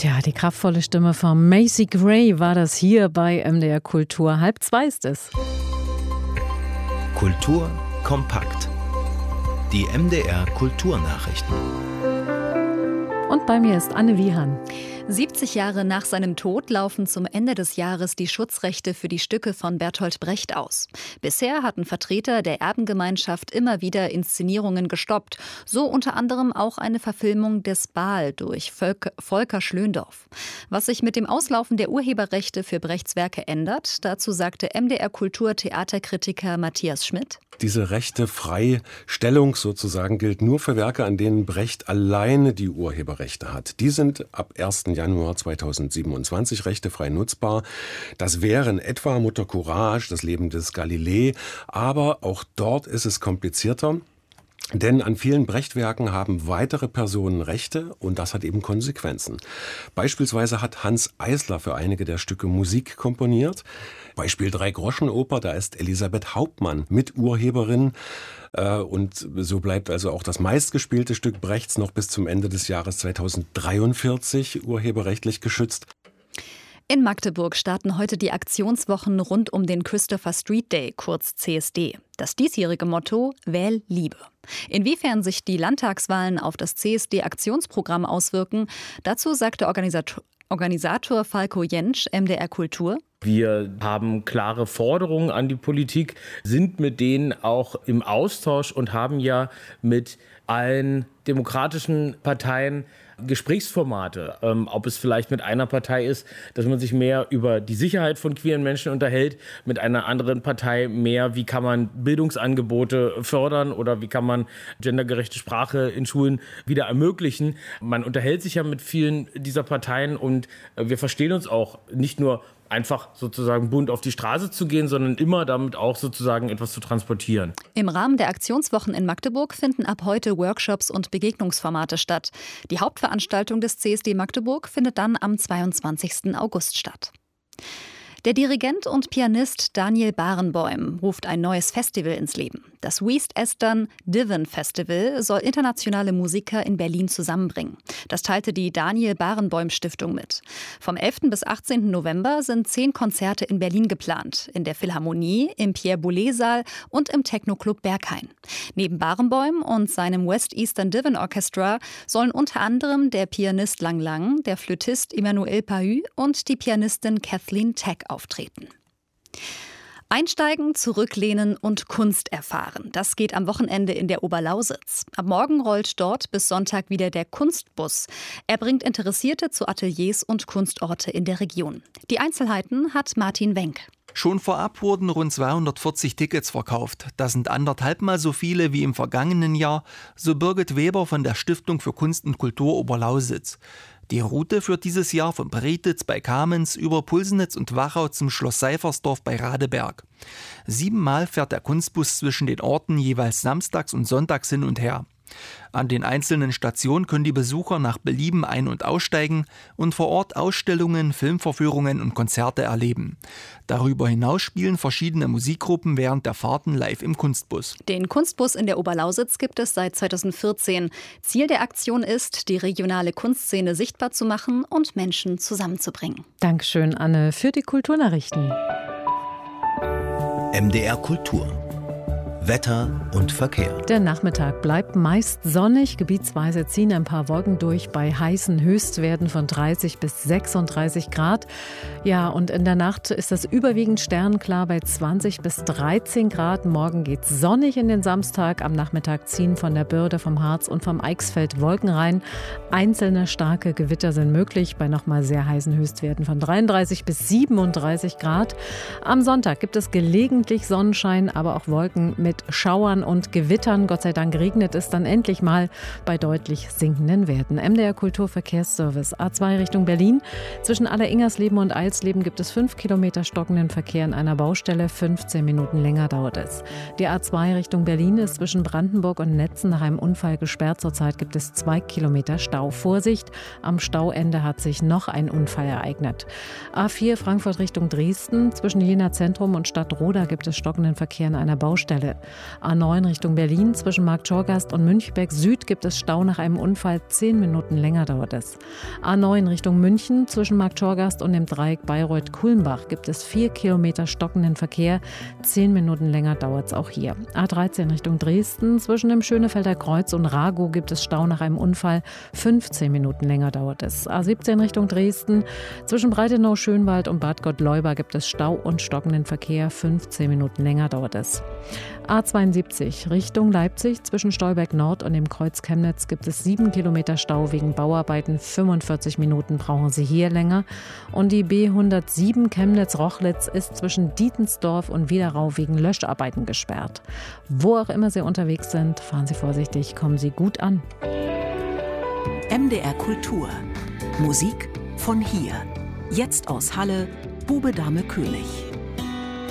Tja, die kraftvolle Stimme von Macy Gray war das hier bei MDR Kultur. 1:30 ist es. Kultur kompakt. Die MDR Kulturnachrichten. Und bei mir ist Anne Wiehan. 70 Jahre nach seinem Tod laufen zum Ende des Jahres die Schutzrechte für die Stücke von Bertolt Brecht aus. Bisher hatten Vertreter der Erbengemeinschaft immer wieder Inszenierungen gestoppt, so unter anderem auch eine Verfilmung des Baal durch Volker Schlöndorff. Was sich mit dem Auslaufen der Urheberrechte für Brechts Werke ändert, dazu sagte MDR Kultur Theaterkritiker Matthias Schmidt. Diese rechtefreie Stellung sozusagen gilt nur für Werke, an denen Brecht alleine die Urheberrechte hat. Die sind ab 1. Januar 2027 rechtefrei nutzbar. Das wären etwa Mutter Courage, das Leben des Galilei. Aber auch dort ist es komplizierter. Denn an vielen Brecht-Werken haben weitere Personen Rechte und das hat eben Konsequenzen. Beispielsweise hat Hans Eisler für einige der Stücke Musik komponiert. Beispiel Dreigroschenoper, da ist Elisabeth Hauptmann Miturheberin. Und so bleibt also auch das meistgespielte Stück Brechts noch bis zum Ende des Jahres 2043 urheberrechtlich geschützt. In Magdeburg starten heute die Aktionswochen rund um den Christopher Street Day, kurz CSD. Das diesjährige Motto: Wähl Liebe. Inwiefern sich die Landtagswahlen auf das CSD-Aktionsprogramm auswirken, dazu sagte Organisator Falko Jentsch, MDR Kultur. Wir haben klare Forderungen an die Politik, sind mit denen auch im Austausch und haben ja mit allen demokratischen Parteien Gesprächsformate. Ob es vielleicht mit einer Partei ist, dass man sich mehr über die Sicherheit von queeren Menschen unterhält, mit einer anderen Partei mehr, wie kann man Bildungsangebote fördern oder wie kann man gendergerechte Sprache in Schulen wieder ermöglichen. Man unterhält sich ja mit vielen dieser Parteien und wir verstehen uns auch nicht nur einfach sozusagen bunt auf die Straße zu gehen, sondern immer damit auch sozusagen etwas zu transportieren. Im Rahmen der Aktionswochen in Magdeburg finden ab heute Workshops und Begegnungsformate statt. Die Hauptveranstaltung des CSD Magdeburg findet dann am 22. August statt. Der Dirigent und Pianist Daniel Barenboim ruft ein neues Festival ins Leben. Das West Eastern Divan Festival soll internationale Musiker in Berlin zusammenbringen. Das teilte die Daniel Barenboim Stiftung mit. Vom 11. bis 18. November sind 10 Konzerte in Berlin geplant. In der Philharmonie, im Pierre-Boulez-Saal und im Techno-Club Berghain. Neben Barenboim und seinem West Eastern Divan Orchestra sollen unter anderem der Pianist Lang Lang, der Flötist Emmanuel Pahü und die Pianistin Kathleen Teck auftreten. Einsteigen, zurücklehnen und Kunst erfahren. Das geht am Wochenende in der Oberlausitz. Ab morgen rollt dort bis Sonntag wieder der Kunstbus. Er bringt Interessierte zu Ateliers und Kunstorte in der Region. Die Einzelheiten hat Martin Wenk. Schon vorab wurden rund 240 Tickets verkauft. Das sind 1,5 Mal so viele wie im vergangenen Jahr, so Birgit Weber von der Stiftung für Kunst und Kultur Oberlausitz. Die Route führt dieses Jahr von Bretitz bei Kamenz über Pulsenitz und Wachau zum Schloss Seifersdorf bei Radeberg. 7 Mal fährt der Kunstbus zwischen den Orten jeweils samstags und sonntags hin und her. An den einzelnen Stationen können die Besucher nach Belieben ein- und aussteigen und vor Ort Ausstellungen, Filmvorführungen und Konzerte erleben. Darüber hinaus spielen verschiedene Musikgruppen während der Fahrten live im Kunstbus. Den Kunstbus in der Oberlausitz gibt es seit 2014. Ziel der Aktion ist, die regionale Kunstszene sichtbar zu machen und Menschen zusammenzubringen. Dankeschön, Anne, für die Kulturnachrichten. MDR Kultur. Wetter und Verkehr. Der Nachmittag bleibt meist sonnig. Gebietsweise ziehen ein paar Wolken durch bei heißen Höchstwerten von 30 bis 36 Grad. Ja, und in der Nacht ist es überwiegend sternklar bei 20 bis 13 Grad. Morgen geht es sonnig in den Samstag. Am Nachmittag ziehen von der Börde, vom Harz und vom Eichsfeld Wolken rein. Einzelne starke Gewitter sind möglich bei nochmal sehr heißen Höchstwerten von 33 bis 37 Grad. Am Sonntag gibt es gelegentlich Sonnenschein, aber auch Wolken mit Schauern und Gewittern. Gott sei Dank regnet es dann endlich mal bei deutlich sinkenden Werten. MDR Kulturverkehrsservice A2 Richtung Berlin. Zwischen Alleringersleben und Eilsleben gibt es 5 Kilometer stockenden Verkehr an einer Baustelle. 15 Minuten länger dauert es. Die A2 Richtung Berlin ist zwischen Brandenburg und Netzen nach einem Unfall gesperrt. Zurzeit gibt es 2 Kilometer Stau. Vorsicht, am Stauende hat sich noch ein Unfall ereignet. A4 Frankfurt Richtung Dresden. Zwischen Jena Zentrum und Stadtroda gibt es stockenden Verkehr an einer Baustelle. A9 Richtung Berlin zwischen Marktschorgast und Münchberg Süd gibt es Stau nach einem Unfall. 10 Minuten länger dauert es. A9 Richtung München zwischen Marktschorgast und dem Dreieck Bayreuth-Kulmbach gibt es 4 Kilometer stockenden Verkehr. 10 Minuten länger dauert es auch hier. A13 Richtung Dresden zwischen dem Schönefelder Kreuz und Ragow gibt es Stau nach einem Unfall. 15 Minuten länger dauert es. A17 Richtung Dresden zwischen Breitenau, Schönwald und Bad Gottleuba gibt es Stau und stockenden Verkehr. 15 Minuten länger dauert es. A72 Richtung Leipzig zwischen Stolberg Nord und dem Kreuz Chemnitz gibt es 7 Kilometer Stau wegen Bauarbeiten. 45 Minuten brauchen Sie hier länger. Und die B107 Chemnitz-Rochlitz ist zwischen Dietensdorf und Wiederau wegen Löscharbeiten gesperrt. Wo auch immer Sie unterwegs sind, fahren Sie vorsichtig, kommen Sie gut an. MDR Kultur. Musik von hier. Jetzt aus Halle, Bube Dame König.